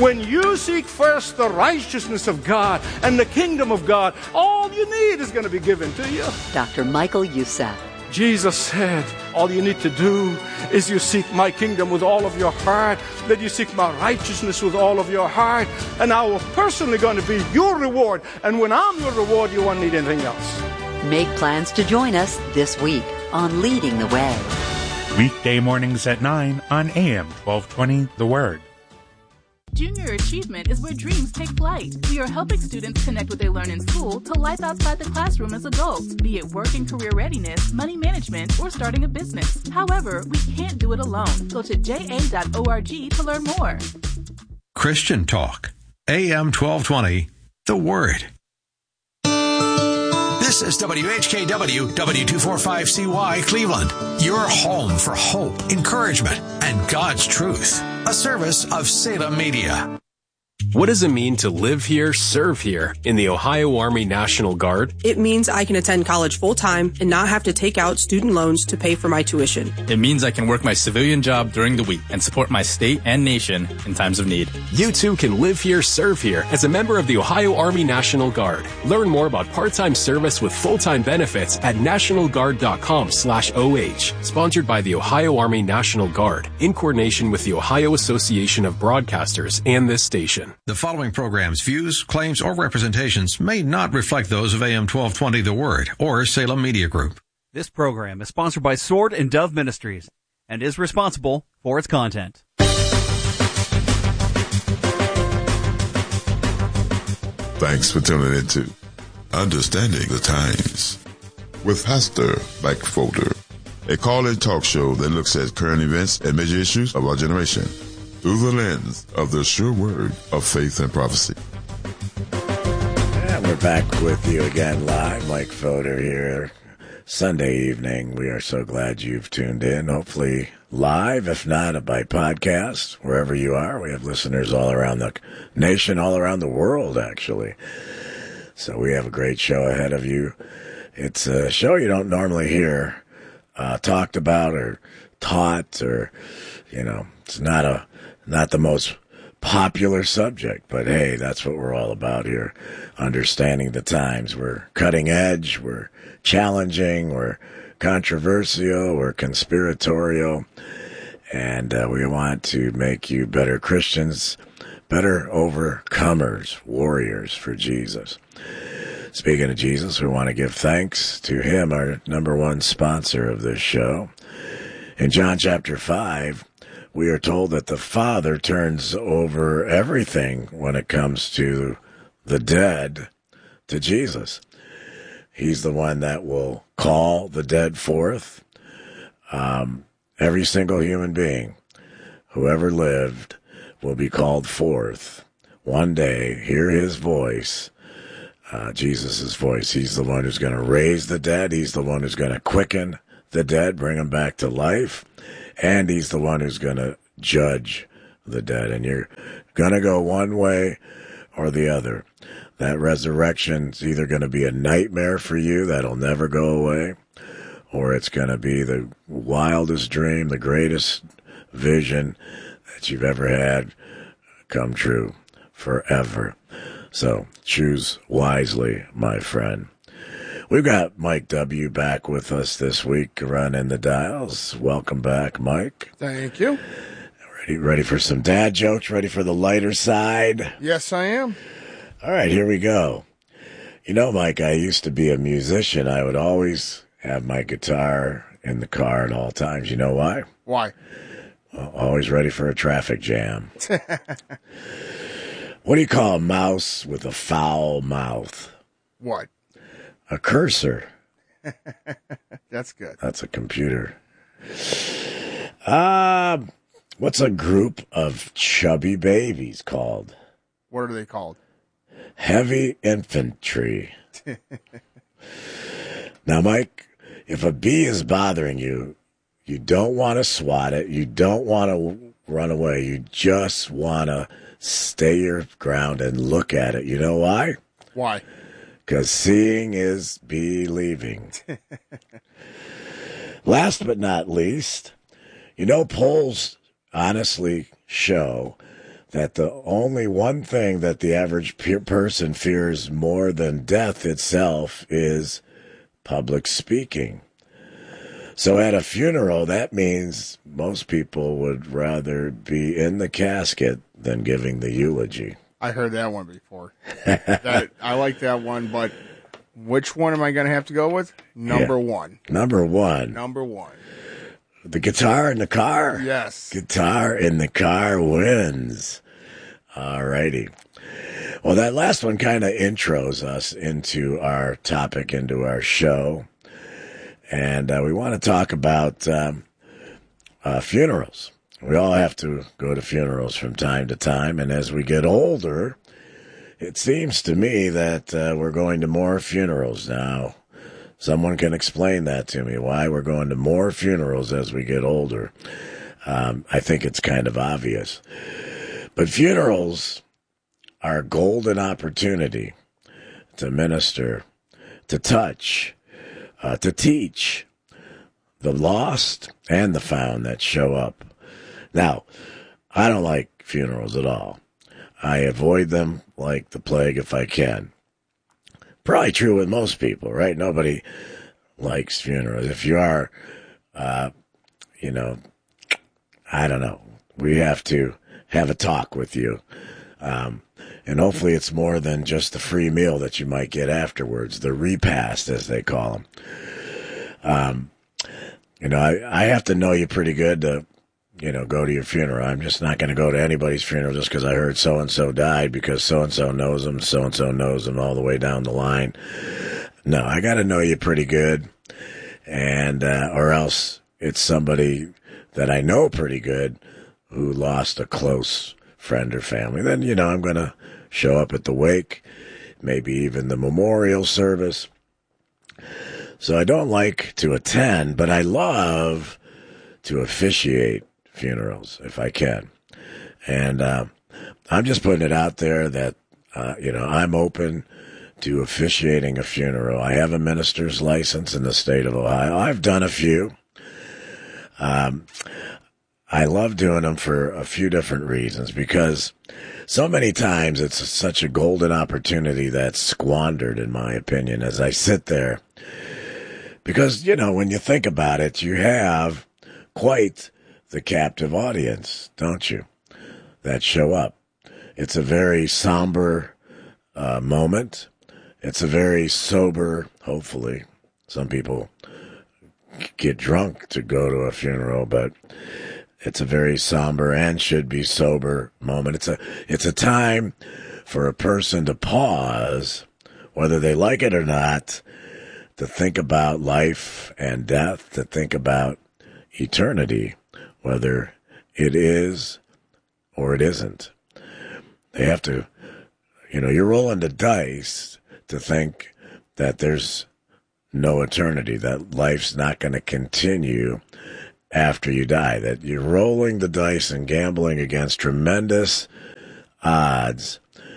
When you seek first the righteousness of God and the kingdom of God, all you need is going to be given to you. Dr. Michael Youssef. Jesus said, all you need to do is you seek my kingdom with all of your heart, that you seek my righteousness with all of your heart, and I will personally going to be your reward. And when I'm your reward, you won't need anything else. Make plans to join us this week on Leading the Way. Weekday mornings at 9 on AM 1220 The Word. Junior Achievement is where dreams take flight. We are helping students connect what they learn in school to life outside the classroom as adults, be it work and career readiness, money management, or starting a business. However, we can't do it alone. Go to ja.org to learn more. Christian Talk, AM 1220, The Word. This is WHKW, W245CY, Cleveland. Your home for hope, encouragement, and God's truth. A service of Salem Media. What does it mean to live here, serve here in the Ohio Army National Guard? It means I can attend college full-time and not have to take out student loans to pay for my tuition. It means I can work my civilian job during the week and support my state and nation in times of need. You too can live here, serve here as a member of the Ohio Army National Guard. Learn more about part-time service with full-time benefits at nationalguard.com/OH. Sponsored by the Ohio Army National Guard in coordination with the Ohio Association of Broadcasters and this station. The following program's views, claims, or representations may not reflect those of AM 1220 The Word or Salem Media Group. This program is sponsored by Sword and Dove Ministries and is responsible for its content. Thanks for tuning in to Understanding the Times with Pastor Mike Folder, a call-in talk show that looks at current events and major issues of our generation through the lens of the sure word of faith and prophecy. And we're back with you again live. Mike Fodor here. Sunday evening. We are so glad you've tuned in. Hopefully live, if not by podcast, wherever you are. We have listeners all around the nation, all around the world, actually. So we have a great show ahead of you. It's a show you don't normally hear talked about or taught or, it's not the most popular subject, but hey, that's what we're all about here. Understanding the times. We're cutting edge, we're challenging, we're controversial, we're conspiratorial, and we want to make you better Christians, better overcomers, warriors for Jesus. Speaking of Jesus, we want to give thanks to him, our number one sponsor of this show. In John chapter 5, we are told that the Father turns over everything when it comes to the dead to Jesus. He's the one that will call the dead forth. Every single human being who ever lived will be called forth one day. Hear his voice, Jesus' voice. He's the one who's going to raise the dead. He's the one who's going to quicken the dead, bring them back to life. And he's the one who's going to judge the dead. And you're going to go one way or the other. That resurrection's either going to be a nightmare for you that'll never go away, or it's going to be the wildest dream, the greatest vision that you've ever had come true forever. So choose wisely, my friend. We've got Mike W. back with us this week, running the dials. Welcome back, Mike. Thank you. Ready for some dad jokes? Ready for the lighter side? Yes, I am. All right, here we go. Mike, I used to be a musician. I would always have my guitar in the car at all times. You know why? Why? Well, always ready for a traffic jam. What do you call a mouse with a foul mouth? What? A cursor. That's good. That's a computer. What's a group of chubby babies called? What are they called? Heavy infantry. Now, Mike, if a bee is bothering you, you don't want to swat it. You don't want to run away. You just want to stay your ground and look at it. You know why? Why? Because seeing is believing. Last but not least, polls honestly show that the only one thing that the average person fears more than death itself is public speaking. So at a funeral, that means most people would rather be in the casket than giving the eulogy. I heard that one before. I like that one, but which one am I going to have to go with? Number one. Number one. Number one. The guitar in the car? Yes. Guitar in the car wins. All righty. Well, that last one kind of intros us into our topic, into our show. And we want to talk about funerals. We all have to go to funerals from time to time. And as we get older, it seems to me that we're going to more funerals now. Someone can explain that to me, why we're going to more funerals as we get older. I think it's kind of obvious. But funerals are a golden opportunity to minister, to touch, to teach the lost and the found that show up. Now, I don't like funerals at all. I avoid them like the plague if I can. Probably true with most people, right? Nobody likes funerals. If you are, I don't know. We have to have a talk with you. And hopefully it's more than just the free meal that you might get afterwards, the repast, as they call them. I have to know you pretty good to, go to your funeral. I'm just not going to go to anybody's funeral just because I heard so-and-so died because so-and-so knows them all the way down the line. No, I got to know you pretty good, and or else it's somebody that I know pretty good who lost a close friend or family. Then, I'm going to show up at the wake, maybe even the memorial service. So I don't like to attend, but I love to officiate funerals if I can. And I'm just putting it out there that, I'm open to officiating a funeral. I have a minister's license in the state of Ohio. I've done a few. I love doing them for a few different reasons because so many times it's such a golden opportunity that's squandered, in my opinion, as I sit there. Because, when you think about it, you have quite the captive audience, don't you, that show up. It's a very somber moment. It's a very sober, hopefully. Some people get drunk to go to a funeral, but it's a very somber and should be sober moment. It's a time for a person to pause, whether they like it or not, to think about life and death, to think about eternity, whether it is or it isn't. They have to, you're rolling the dice to think that there's no eternity, that life's not going to continue after you die, that you're rolling the dice and gambling against tremendous odds,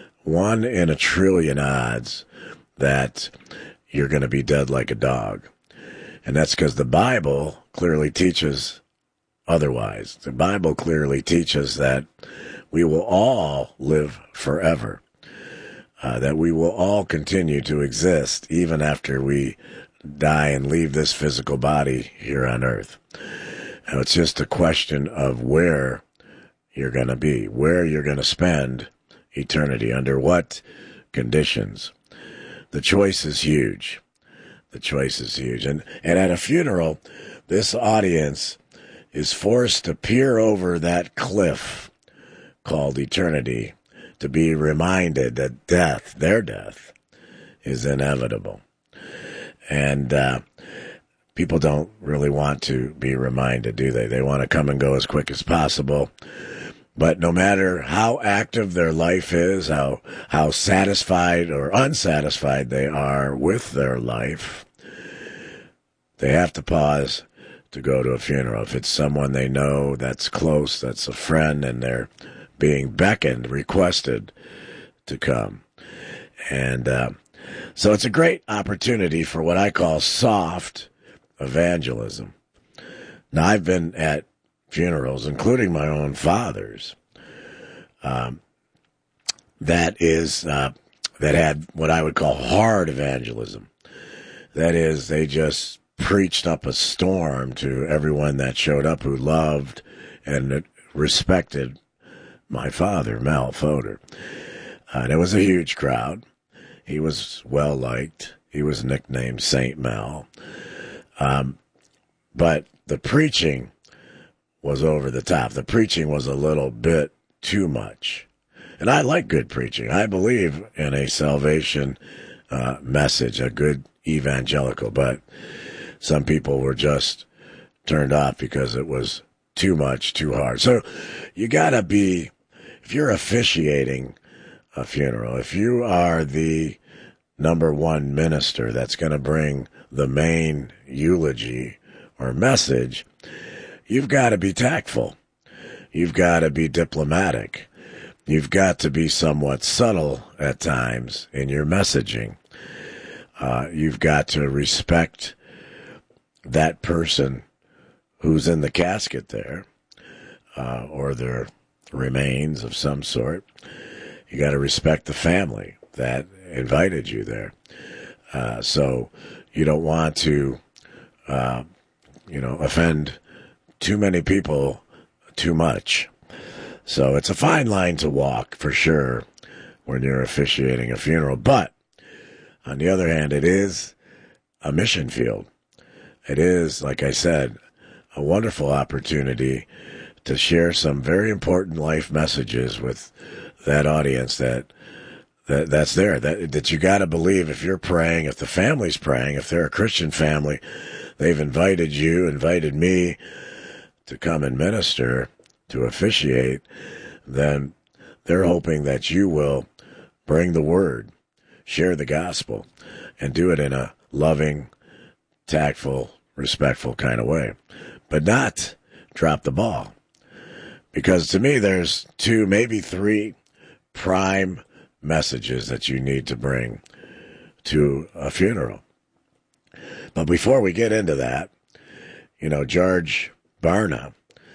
1 in a trillion odds, that you're going to be dead like a dog. And that's because the Bible clearly teaches otherwise. The Bible clearly teaches that we will all live forever, that we will all continue to exist even after we die and leave this physical body here on earth. Now, it's just a question of where you're going to be, where you're going to spend eternity, under what conditions. The choice is huge. The choice is huge. And at a funeral, this audience is forced to peer over that cliff called eternity to be reminded that death, their death, is inevitable. And people don't really want to be reminded, do they? They want to come and go as quick as possible. But no matter how active their life is, how satisfied or unsatisfied they are with their life, they have to pause to go to a funeral. If it's someone they know that's close, that's a friend, and they're being beckoned, requested to come. And so it's a great opportunity for what I call soft evangelism. Now, I've been at funerals, including my own father's, that had what I would call hard evangelism. That is, they just preached up a storm to everyone that showed up who loved and respected my father, Mel Fodor. And it was a huge crowd. He was well liked. He was nicknamed Saint Mel. But the preaching was over the top. The preaching was a little bit too much. And I like good preaching. I believe in a salvation message, a good evangelical. But some people were just turned off because it was too much, too hard. So you got to be, if you're officiating a funeral, if you are the number one minister that's going to bring the main eulogy or message, you've got to be tactful. You've got to be diplomatic. You've got to be somewhat subtle at times in your messaging. You've got to respect that person who's in the casket there, or their remains of some sort. You got to respect the family that invited you there. So you don't want to, offend too many people too much. So it's a fine line to walk for sure when you're officiating a funeral. But on the other hand, it is a mission field. It is, like I said, a wonderful opportunity to share some very important life messages with that audience that's there, that you got to believe if you're praying, if the family's praying, if they're a Christian family, they've invited you, invited me to come and minister, to officiate, then they're hoping that you will bring the word, share the gospel, and do it in a loving, tactful, respectful kind of way, but not drop the ball. Because to me, there's 2, maybe 3 prime messages that you need to bring to a funeral. But before we get into that, George Barna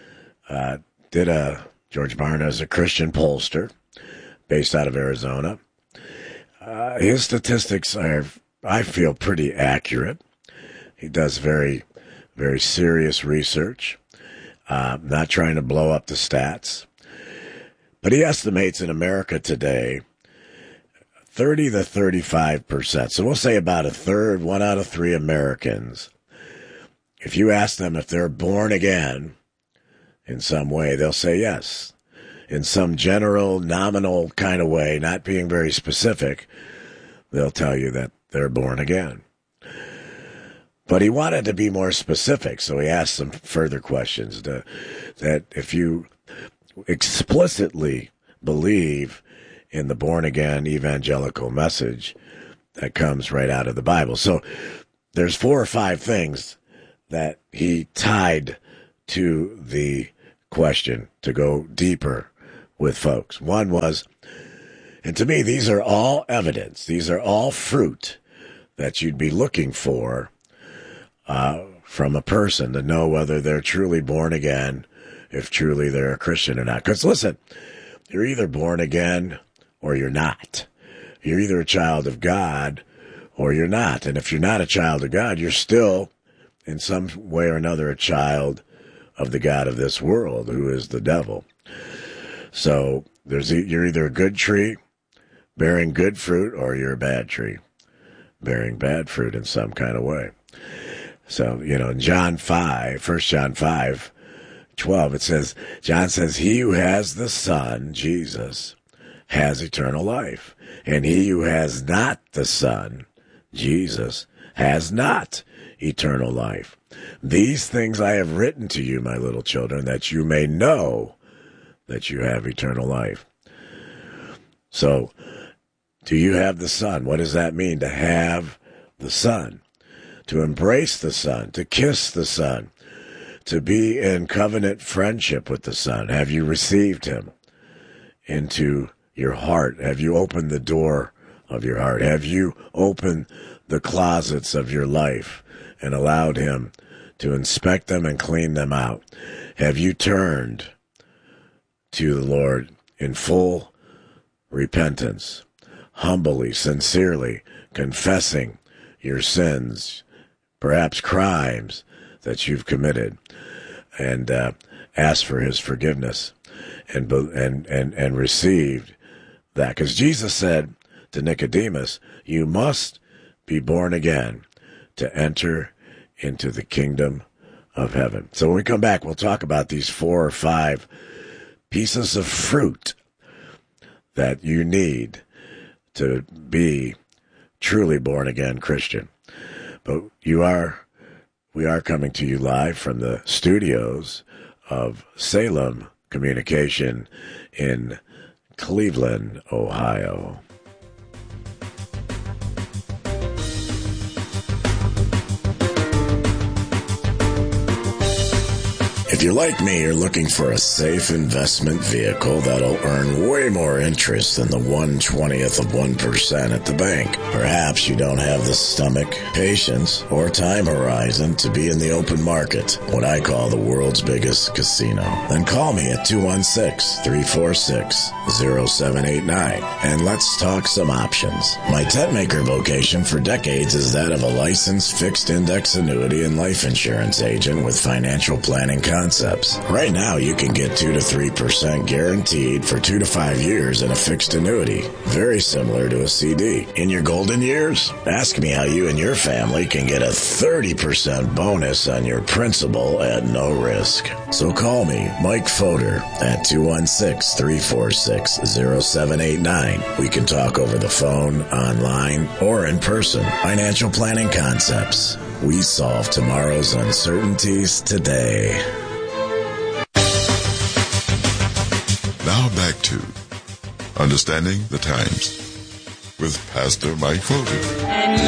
George Barna is a Christian pollster based out of Arizona. His statistics are, I feel, pretty accurate. He does very, very serious research, not trying to blow up the stats. But he estimates in America today 30 to 35%. So we'll say about a third, 1 out of 3 Americans, if you ask them if they're born again in some way, they'll say yes. In some general, nominal kind of way, not being very specific, they'll tell you that they're born again. But he wanted to be more specific, so he asked some further questions that if you explicitly believe in the born-again evangelical message that comes right out of the Bible. So there's 4 or 5 things that he tied to the question to go deeper with folks. One was, and to me, these are all evidence, these are all fruit that you'd be looking for from a person to know whether they're truly born again, if truly they're a Christian or not. Because listen, you're either born again or you're not. You're either a child of God or you're not. And if you're not a child of God, you're still, in some way or another, a child of the God of this world, who is the devil. So you're either a good tree bearing good fruit, or you're a bad tree bearing bad fruit in some kind of way. So, in 1 John 5:12, it says, John says, he who has the Son, Jesus, has eternal life. And he who has not the Son, Jesus, has not eternal life. These things I have written to you, my little children, that you may know that you have eternal life. So, do you have the Son? What does that mean, to have the Son? To embrace the Son, to kiss the Son, to be in covenant friendship with the Son. Have you received him into your heart? Have you opened the door of your heart? Have you opened the closets of your life and allowed him to inspect them and clean them out? Have you turned to the Lord in full repentance, humbly, sincerely confessing your sins, perhaps crimes that you've committed, and ask for his forgiveness and received that. Because Jesus said to Nicodemus, you must be born again to enter into the kingdom of heaven. So when we come back, we'll talk about these 4 or 5 pieces of fruit that you need to be truly born again Christian. But we are coming to you live from the studios of Salem Communication in Cleveland, Ohio. If you're like me, you're looking for a safe investment vehicle that'll earn way more interest than the 1/20th of 1% at the bank. Perhaps you don't have the stomach, patience, or time horizon to be in the open market, what I call the world's biggest casino. Then call me at 216-346-0789 and let's talk some options. My tent maker vocation for decades is that of a licensed fixed index annuity and life insurance agent with financial planning concepts. Right now, you can get 2 to 3% guaranteed for 2 to 5 years in a fixed annuity, very similar to a CD. In your golden years, ask me how you and your family can get a 30% bonus on your principal at no risk. So call me, Mike Fodor, at 216-346-0789. We can talk over the phone, online, or in person. Financial Planning Concepts. We solve tomorrow's uncertainties today. Now back to Understanding the Times with Pastor Mike Fodor.